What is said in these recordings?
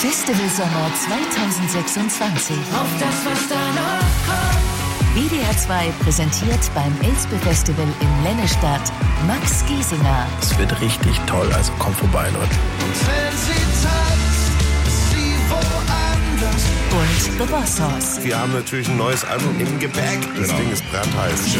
Festival Sommer 2026. Auf das, was da noch kommt. WDR 2 präsentiert beim Elspe Festival in Lennestadt Max Giesinger. Es wird richtig toll, also kommt vorbei, Leute. Und wenn sie tanzt, ist sie woanders. Und The Boss Hoss. Wir haben natürlich ein neues Album im Gepäck. Das Ding ist brandheiß.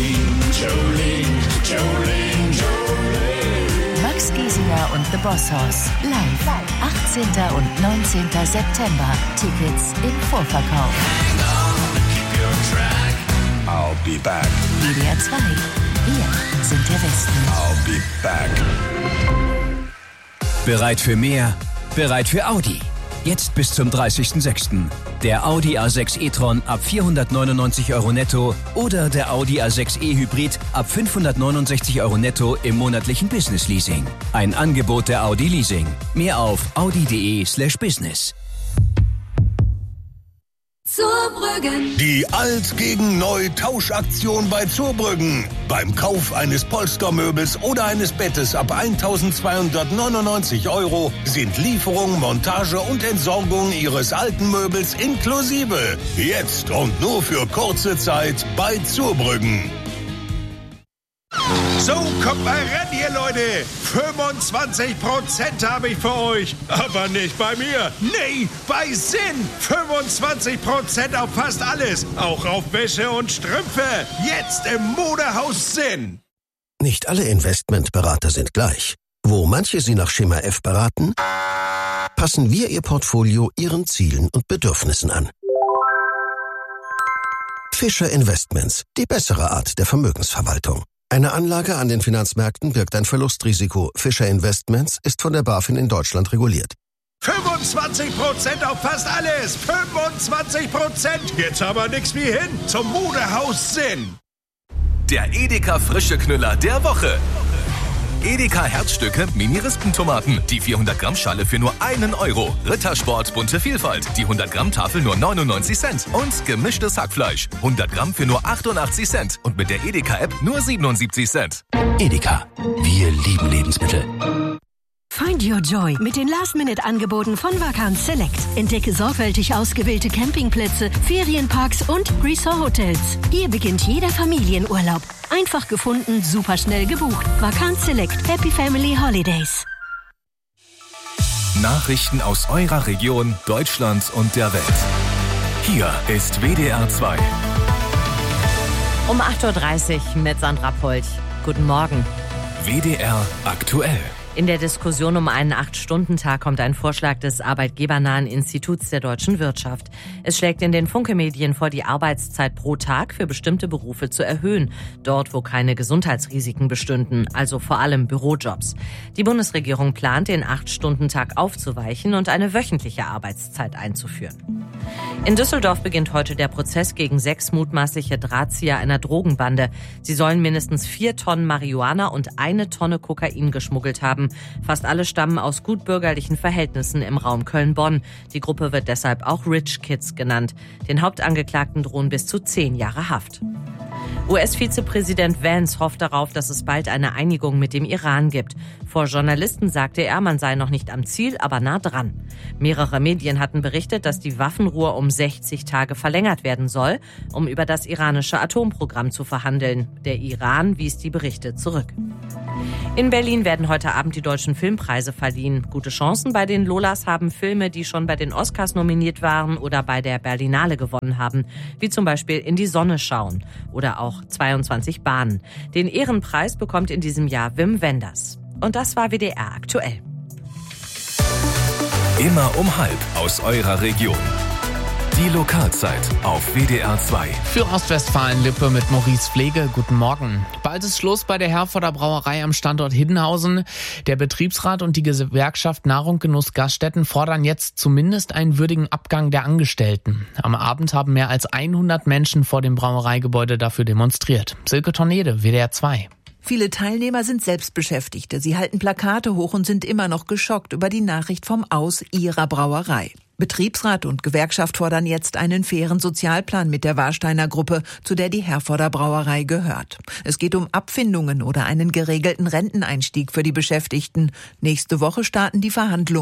Max Giesinger und The Boss Hoss. Live. 18. und 19. September. Tickets im Vorverkauf. I'll be back. WDR 2. Wir sind der Westen. I'll be back. Bereit für mehr? Bereit für Audi. Jetzt bis zum 30.06. Der Audi A6 e-tron ab 499 € netto oder der Audi A6 e-Hybrid ab 569 € netto im monatlichen Business-Leasing. Ein Angebot der Audi Leasing. Mehr auf audi.de/business. Zurbrüggen. Die Alt gegen Neu Tauschaktion bei Zurbrüggen. Beim Kauf eines Polstermöbels oder eines Bettes ab 1.299 € sind Lieferung, Montage und Entsorgung Ihres alten Möbels inklusive. Jetzt und nur für kurze Zeit bei Zurbrüggen. So, kommt mal ran hier, Leute. 25% habe ich für euch. Aber nicht bei mir. Nee, bei Sinn. 25% auf fast alles. Auch auf Wäsche und Strümpfe. Jetzt im Modehaus Sinn. Nicht alle Investmentberater sind gleich. Wo manche Sie nach Schema F beraten, passen wir Ihr Portfolio Ihren Zielen und Bedürfnissen an. Fischer Investments, die bessere Art der Vermögensverwaltung. Eine Anlage an den Finanzmärkten birgt ein Verlustrisiko. Fischer Investments ist von der BaFin in Deutschland reguliert. 25% auf fast alles. 25%. Jetzt aber nix wie hin. Zum Modehaus Sinn. Der Edeka frische Knüller der Woche. Edeka Herzstücke Mini-Rispentomaten. Die 400 Gramm Schale für nur 1 €. Rittersport bunte Vielfalt. Die 100 Gramm Tafel nur 99 Cent. Und gemischtes Hackfleisch. 100 Gramm für nur 88 Cent. Und mit der Edeka-App nur 77 Cent. Edeka. Wir lieben Lebensmittel. Find your joy mit den Last-Minute-Angeboten von Vacanz Select. Entdecke sorgfältig ausgewählte Campingplätze, Ferienparks und Resort-Hotels. Hier beginnt jeder Familienurlaub. Einfach gefunden, superschnell gebucht. Vacanz Select. Happy Family Holidays. Nachrichten aus eurer Region, Deutschland und der Welt. Hier ist WDR 2. Um 8.30 Uhr mit Sandra Polch. Guten Morgen. WDR aktuell. In der Diskussion um einen 8-Stunden-Tag kommt ein Vorschlag des Arbeitgebernahen Instituts der deutschen Wirtschaft. Es schlägt in den Funke-Medien vor, die Arbeitszeit pro Tag für bestimmte Berufe zu erhöhen. Dort, wo keine Gesundheitsrisiken bestünden, also vor allem Bürojobs. Die Bundesregierung plant, den 8-Stunden-Tag aufzuweichen und eine wöchentliche Arbeitszeit einzuführen. In Düsseldorf beginnt heute der Prozess gegen 6 mutmaßliche Drahtzieher einer Drogenbande. Sie sollen mindestens 4 Tonnen Marihuana und 1 Tonne Kokain geschmuggelt haben. Fast alle stammen aus gutbürgerlichen Verhältnissen im Raum Köln-Bonn. Die Gruppe wird deshalb auch Rich Kids genannt. Den Hauptangeklagten drohen bis zu 10 Jahre Haft. US-Vizepräsident Vance hofft darauf, dass es bald eine Einigung mit dem Iran gibt. Vor Journalisten sagte er, man sei noch nicht am Ziel, aber nah dran. Mehrere Medien hatten berichtet, dass die Waffenruhe um 60 Tage verlängert werden soll, um über das iranische Atomprogramm zu verhandeln. Der Iran wies die Berichte zurück. In Berlin werden heute Abend die deutschen Filmpreise verliehen. Gute Chancen bei den Lolas haben Filme, die schon bei den Oscars nominiert waren oder bei der Berlinale gewonnen haben, wie zum Beispiel In die Sonne schauen oder auch 22 Bahnen. Den Ehrenpreis bekommt in diesem Jahr Wim Wenders. Und das war WDR aktuell. Immer um 12:30 aus eurer Region. Die Lokalzeit auf WDR 2. Für Ostwestfalen-Lippe mit Maurice Pflege. Guten Morgen. Bald ist Schluss bei der Herforder Brauerei am Standort Hiddenhausen. Der Betriebsrat und die Gewerkschaft Nahrung Genuss Gaststätten fordern jetzt zumindest einen würdigen Abgang der Angestellten. Am Abend haben mehr als 100 Menschen vor dem Brauereigebäude dafür demonstriert. Silke Tornede, WDR 2. Viele Teilnehmer sind Selbstbeschäftigte. Sie halten Plakate hoch und sind immer noch geschockt über die Nachricht vom Aus ihrer Brauerei. Betriebsrat und Gewerkschaft fordern jetzt einen fairen Sozialplan mit der Warsteiner Gruppe, zu der die Herforder Brauerei gehört. Es geht um Abfindungen oder einen geregelten Renteneinstieg für die Beschäftigten. Nächste Woche starten die Verhandlungen.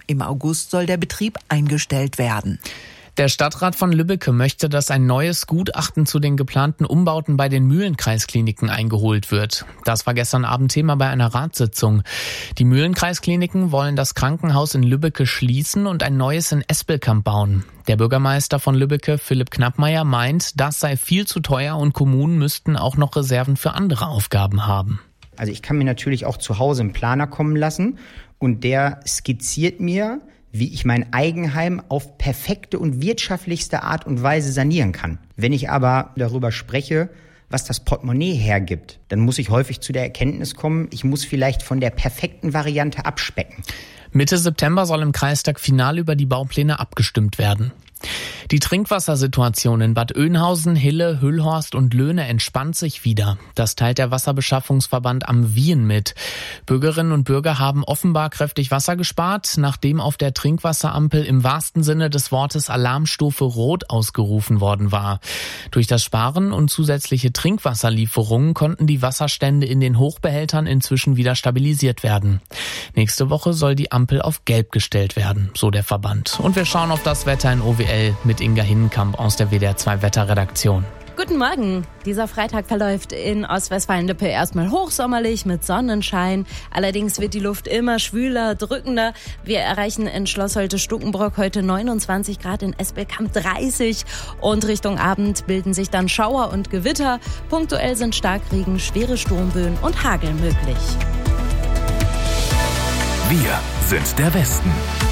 Im August soll der Betrieb eingestellt werden. Der Stadtrat von Lübbecke möchte, dass ein neues Gutachten zu den geplanten Umbauten bei den Mühlenkreiskliniken eingeholt wird. Das war gestern Abend Thema bei einer Ratssitzung. Die Mühlenkreiskliniken wollen das Krankenhaus in Lübbecke schließen und ein neues in Espelkamp bauen. Der Bürgermeister von Lübbecke, Philipp Knappmeier, meint, das sei viel zu teuer und Kommunen müssten auch noch Reserven für andere Aufgaben haben. Also ich kann mir natürlich auch zu Hause einen Planer kommen lassen und der skizziert mir, wie ich mein Eigenheim auf perfekte und wirtschaftlichste Art und Weise sanieren kann. Wenn ich aber darüber spreche, was das Portemonnaie hergibt, dann muss ich häufig zu der Erkenntnis kommen, ich muss vielleicht von der perfekten Variante abspecken. Mitte September soll im Kreistag final über die Baupläne abgestimmt werden. Die Trinkwassersituation in Bad Oeynhausen, Hille, Hüllhorst und Löhne entspannt sich wieder. Das teilt der Wasserbeschaffungsverband am Wien mit. Bürgerinnen und Bürger haben offenbar kräftig Wasser gespart, nachdem auf der Trinkwasserampel im wahrsten Sinne des Wortes Alarmstufe Rot ausgerufen worden war. Durch das Sparen und zusätzliche Trinkwasserlieferungen konnten die Wasserstände in den Hochbehältern inzwischen wieder stabilisiert werden. Nächste Woche soll die Ampel auf Gelb gestellt werden, so der Verband. Und wir schauen auf das Wetter in OWL mit Inga Hinnenkamp aus der WDR 2 Wetterredaktion. Guten Morgen. Dieser Freitag verläuft in Ostwestfalen-Lippe erstmal hochsommerlich mit Sonnenschein. Allerdings wird die Luft immer schwüler, drückender. Wir erreichen in Schloss Holte-Stukenbrock heute 29 Grad, in Espelkamp 30. Und Richtung Abend bilden sich dann Schauer und Gewitter. Punktuell sind Starkregen, schwere Sturmböen und Hagel möglich. Wir sind der Westen.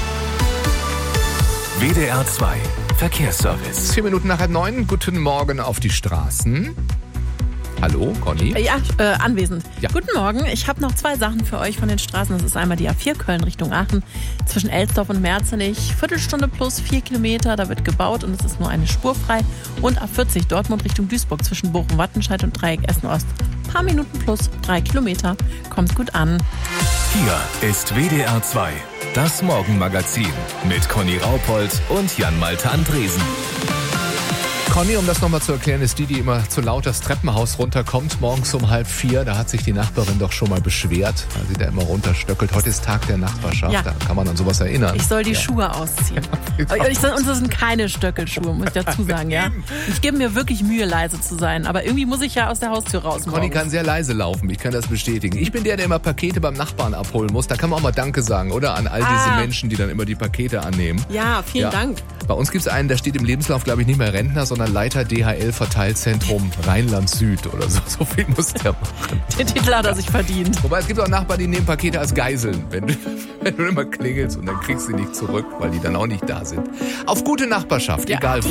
WDR 2 Verkehrsservice. 4 Minuten nach 9. Guten Morgen auf die Straßen. Hallo, Conny? Ja, anwesend. Ja. Guten Morgen. Ich habe noch 2 Sachen für euch von den Straßen. Das ist einmal die A4 Köln Richtung Aachen. Zwischen Elsdorf und Merzenich. Viertelstunde plus 4 Kilometer. Da wird gebaut und es ist nur eine Spur frei. Und A40 Dortmund Richtung Duisburg zwischen Bochum-Wattenscheid und Dreieck Essen-Ost. Paar Minuten plus 3 Kilometer. Kommt gut an. Hier ist WDR 2. Das Morgenmagazin mit Conny Raupold und Jan-Malte Andresen. Conny, um das nochmal zu erklären, ist die immer zu laut das Treppenhaus runterkommt, morgens um 3:30. Da hat sich die Nachbarin doch schon mal beschwert, weil sie da immer runterstöckelt. Heute ist Tag der Nachbarschaft, Ja. Da kann man an sowas erinnern. Ich soll die Schuhe ausziehen. Und das sind keine Stöckelschuhe, muss ich dazu sagen, ja. Ich gebe mir wirklich Mühe, leise zu sein, aber irgendwie muss ich ja aus der Haustür raus. Conny kann sehr leise laufen, ich kann das bestätigen. Ich bin der immer Pakete beim Nachbarn abholen muss. Da kann man auch mal Danke sagen, oder? An all diese Menschen, die dann immer die Pakete annehmen. Ja, vielen Dank. Bei uns gibt es einen, der steht im Lebenslauf, glaube ich, nicht mehr Rentner, sondern Leiter DHL-Verteilzentrum Rheinland-Süd oder so. So viel muss der machen. Den Titel hat er sich verdient. Wobei es gibt auch Nachbarn, die nehmen Pakete als Geiseln, wenn du immer klingelst und dann kriegst du sie nicht zurück, weil die dann auch nicht da sind. Auf gute Nachbarschaft, egal wo.